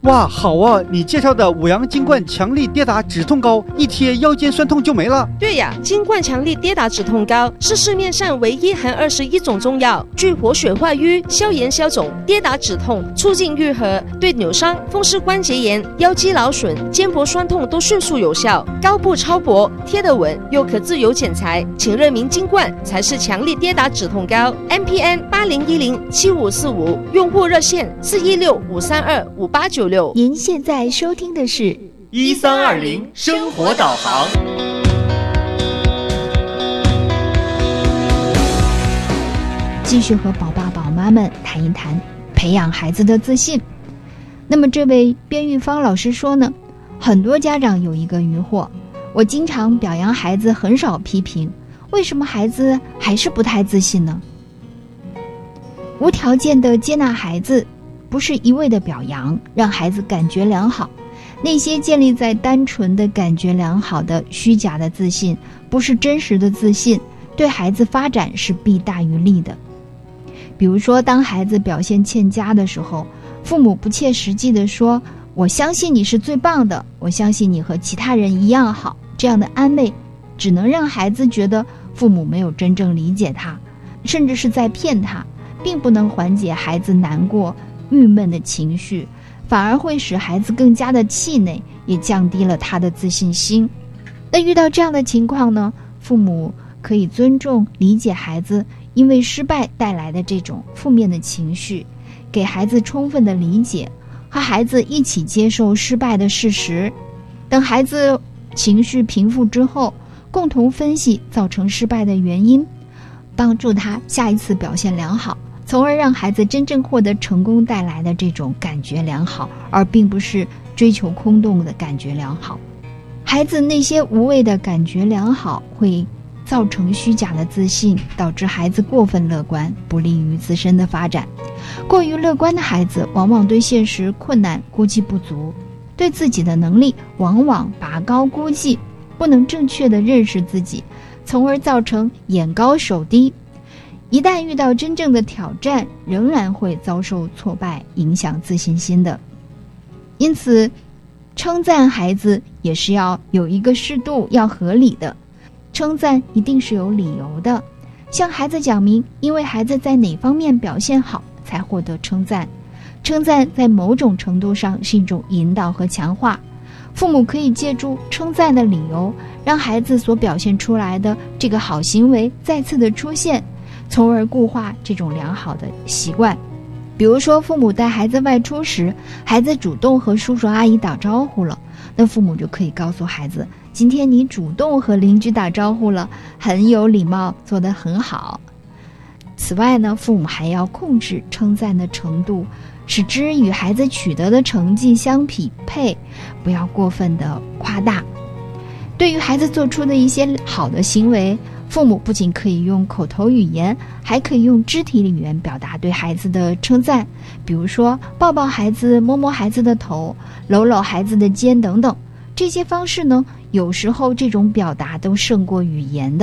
哇，好啊！你介绍的五羊金冠强力跌打止痛膏，一贴腰间酸痛就没了。 对呀，金冠强力跌打止痛膏是市面上唯一含21种中药，具活血化瘀、消炎消肿、跌打止痛、促进愈合，对扭伤、风湿关节炎、腰肌劳损、肩膊酸痛都迅速有效。膏布超薄，贴得稳，又可自由剪裁，请认明金冠才是强力跌打止痛膏。MPN 80107545，用户热线416-532-5896。 您现在收听的是 1320生活导航。 继续和宝爸宝妈们谈一谈培养孩子的自信。那么这位边玉芳老师说呢，很多家长有一个疑惑，我经常表扬孩子，很少批评，为什么孩子还是不太自信呢？无条件的接纳孩子，不是一味的表扬，让孩子感觉良好。那些建立在单纯的感觉良好的虚假的自信，不是真实的自信，对孩子发展是弊大于利的。比如说，当孩子表现欠佳的时候，父母不切实际地说，我相信你是最棒的，我相信你和其他人一样好，这样的安慰只能让孩子觉得父母没有真正理解他，甚至是在骗他，并不能缓解孩子难过郁闷的情绪，反而会使孩子更加的气馁，也降低了他的自信心。那遇到这样的情况呢，父母可以尊重理解孩子因为失败带来的这种负面的情绪，给孩子充分的理解，和孩子一起接受失败的事实。等孩子情绪平复之后，共同分析造成失败的原因，帮助他下一次表现良好，从而让孩子真正获得成功带来的这种感觉良好，而并不是追求空洞的感觉良好。孩子那些无谓的感觉良好会造成虚假的自信，导致孩子过分乐观，不利于自身的发展。过于乐观的孩子往往对现实困难估计不足，对自己的能力往往拔高估计，不能正确地认识自己，从而造成眼高手低。一旦遇到真正的挑战，仍然会遭受挫败，影响自信心的。因此，称赞孩子也是要有一个适度，要合理的。称赞一定是有理由的，向孩子讲明，因为孩子在哪方面表现好，才获得称赞。称赞在某种程度上是一种引导和强化。父母可以借助称赞的理由，让孩子所表现出来的这个好行为再次的出现，从而固化这种良好的习惯。比如说，父母带孩子外出时，孩子主动和叔叔阿姨打招呼了，那父母就可以告诉孩子，今天你主动和邻居打招呼了，很有礼貌，做得很好。此外呢，父母还要控制称赞的程度，使之与孩子取得的成绩相匹配，不要过分的夸大。对于孩子做出的一些好的行为，父母不仅可以用口头语言，还可以用肢体语言表达对孩子的称赞，比如说抱抱孩子，摸摸孩子的头，搂搂孩子的肩等等。这些方式呢，有时候这种表达都胜过语言的。